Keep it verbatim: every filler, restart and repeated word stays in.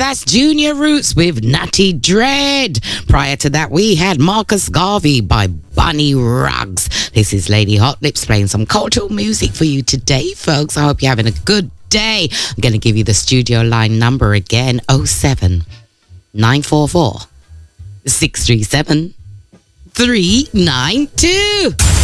that's Junior Roots with Natty Dread. Prior to that, we had Marcus Garvey by Bunny Ruggs. This is Lady Hot Lips playing some cultural music for you today, folks. I hope you're having a good day. I'm going to give you the studio line number again, oh seven nine four four, six three seven, three nine two.